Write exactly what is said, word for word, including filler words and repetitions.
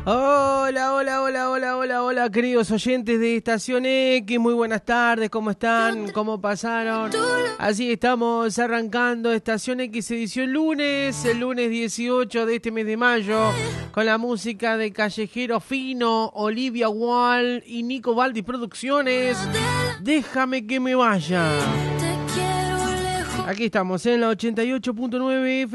Hola, hola, hola, hola, hola, hola, queridos oyentes de Estación X, muy buenas tardes, ¿cómo están? ¿Cómo pasaron? Así estamos arrancando Estación X edición lunes, el lunes dieciocho de este mes de mayo, con la música de Callejero Fino, Olivia Wall y Nico Baldi Producciones. Déjame que me vaya. Aquí estamos en la ochenta y ocho punto nueve F